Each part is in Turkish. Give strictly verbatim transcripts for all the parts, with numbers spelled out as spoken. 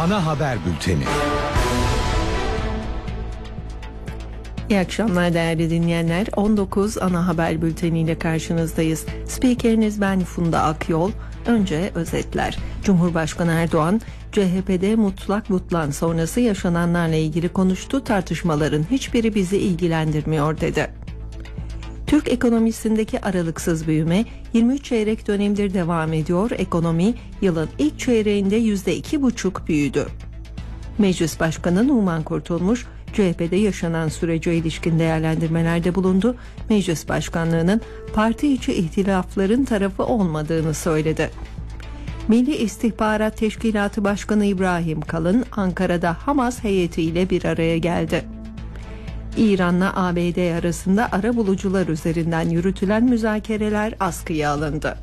Ana haber bülteni. İyi akşamlar değerli dinleyenler. on dokuz ana haber bülteniyle karşınızdayız. Spikeriniz ben Funda Akyol. Önce özetler. Cumhurbaşkanı Erdoğan, C H P'de mutlak butlan sonrası yaşananlarla ilgili konuştu. Tartışmaların hiçbiri bizi ilgilendirmiyor dedi. Türk ekonomisindeki aralıksız büyüme yirmi üç çeyrek dönemdir devam ediyor. Ekonomi yılın ilk çeyreğinde yüzde iki buçuk büyüdü. Meclis Başkanı Numan Kurtulmuş, C H P'de yaşanan sürece ilişkin değerlendirmelerde bulundu. Meclis Başkanlığı'nın parti içi ihtilafların tarafı olmadığını söyledi. Milli İstihbarat Teşkilatı Başkanı İbrahim Kalın, Ankara'da Hamas heyetiyle bir araya geldi. İran'la A B D arasında arabulucular üzerinden yürütülen müzakereler askıya alındı.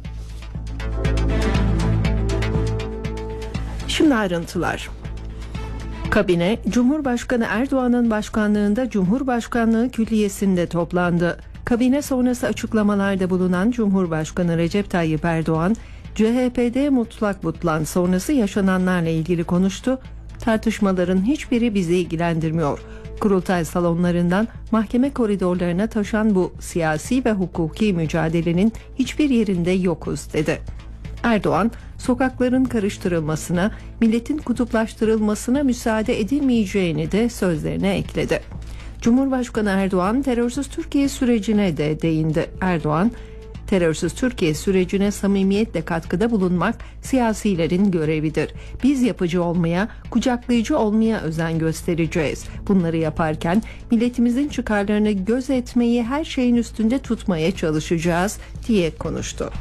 Şimdi ayrıntılar. Kabine, Cumhurbaşkanı Erdoğan'ın başkanlığında Cumhurbaşkanlığı Külliyesi'nde toplandı. Kabine sonrası açıklamalarda bulunan Cumhurbaşkanı Recep Tayyip Erdoğan, C H P'de mutlak butlan sonrası yaşananlarla ilgili konuştu. Tartışmaların hiçbiri bizi ilgilendirmiyor. Kurultay salonlarından mahkeme koridorlarına taşan bu siyasi ve hukuki mücadelenin hiçbir yerinde yokuz dedi. Erdoğan, sokakların karıştırılmasına, milletin kutuplaştırılmasına müsaade edilmeyeceğini de sözlerine ekledi. Cumhurbaşkanı Erdoğan terörsüz Türkiye sürecine de değindi. Erdoğan, terörsüz Türkiye sürecine samimiyetle katkıda bulunmak siyasilerin görevidir. Biz yapıcı olmaya, kucaklayıcı olmaya özen göstereceğiz. Bunları yaparken milletimizin çıkarlarını gözetmeyi her şeyin üstünde tutmaya çalışacağız diye konuştu.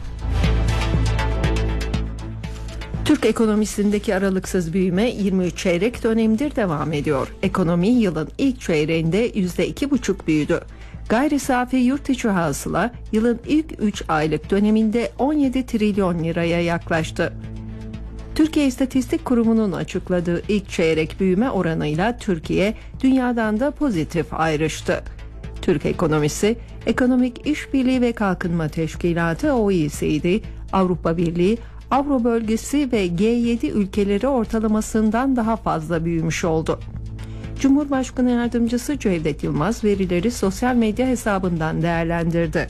Türk ekonomisindeki aralıksız büyüme yirmi üç çeyrek dönemdir devam ediyor. Ekonomi yılın ilk çeyreğinde yüzde iki buçuk büyüdü. Gayri safi yurt içi hasıla yılın ilk üç aylık döneminde on yedi trilyon liraya yaklaştı. Türkiye İstatistik Kurumu'nun açıkladığı ilk çeyrek büyüme oranıyla Türkiye dünyadan da pozitif ayrıştı. Türk ekonomisi, Ekonomik İşbirliği ve Kalkınma Teşkilatı O E C D, Avrupa Birliği, Avro bölgesi ve G yedi ülkeleri ortalamasından daha fazla büyümüş oldu. Cumhurbaşkanı Yardımcısı Cevdet Yılmaz verileri sosyal medya hesabından değerlendirdi.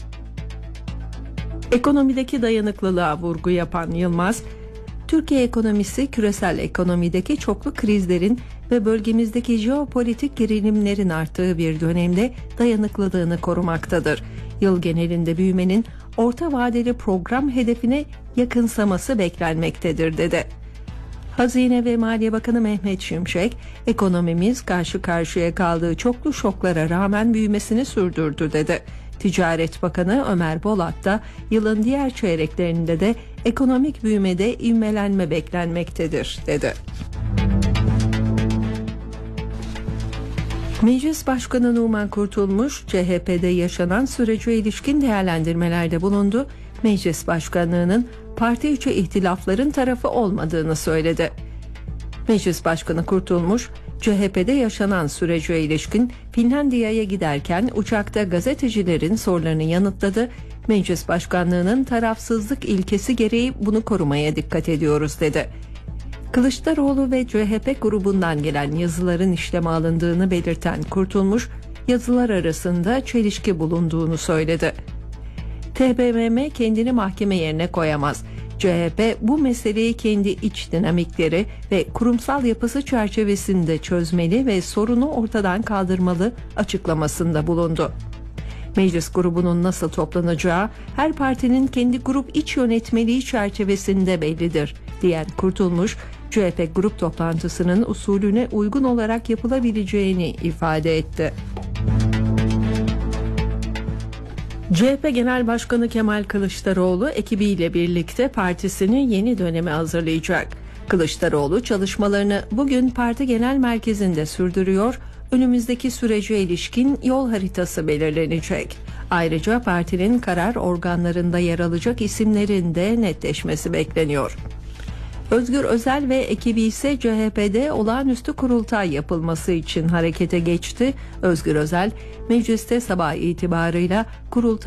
Ekonomideki dayanıklılığa vurgu yapan Yılmaz, Türkiye ekonomisi küresel ekonomideki çoklu krizlerin ve bölgemizdeki jeopolitik gerilimlerin arttığı bir dönemde dayanıklılığını korumaktadır. Yıl genelinde büyümenin orta vadeli program hedefine yakınsaması beklenmektedir dedi. Hazine ve Maliye Bakanı Mehmet Şimşek, ekonomimiz karşı karşıya kaldığı çoklu şoklara rağmen büyümesini sürdürdü dedi. Ticaret Bakanı Ömer Bolat da yılın diğer çeyreklerinde de ekonomik büyümede ivmelenme beklenmektedir dedi. Meclis Başkanı Numan Kurtulmuş, C H P'de yaşanan sürece ilişkin değerlendirmelerde bulundu. Meclis Başkanlığı'nın parti içi ihtilafların tarafı olmadığını söyledi. Meclis Başkanı Kurtulmuş, C H P'de yaşanan sürece ilişkin Finlandiya'ya giderken uçakta gazetecilerin sorularını yanıtladı. Meclis Başkanlığı'nın tarafsızlık ilkesi gereği bunu korumaya dikkat ediyoruz dedi. Kılıçdaroğlu ve C H P grubundan gelen yazıların işleme alındığını belirten Kurtulmuş, yazılar arasında çelişki bulunduğunu söyledi. T B M M kendini mahkeme yerine koyamaz. C H P bu meseleyi kendi iç dinamikleri ve kurumsal yapısı çerçevesinde çözmeli ve sorunu ortadan kaldırmalı açıklamasında bulundu. Meclis grubunun nasıl toplanacağı her partinin kendi grup iç yönetmeliği çerçevesinde bellidir diyen Kurtulmuş, C H P grup toplantısının usulüne uygun olarak yapılabileceğini ifade etti. C H P Genel Başkanı Kemal Kılıçdaroğlu ekibiyle birlikte partisini yeni döneme hazırlayacak. Kılıçdaroğlu çalışmalarını bugün parti genel merkezinde sürdürüyor, önümüzdeki sürece ilişkin yol haritası belirlenecek. Ayrıca partinin karar organlarında yer alacak isimlerin de netleşmesi bekleniyor. Özgür Özel ve ekibi ise C H P'de olağanüstü kurultay yapılması için harekete geçti. Özgür Özel, mecliste sabah itibarıyla kurultay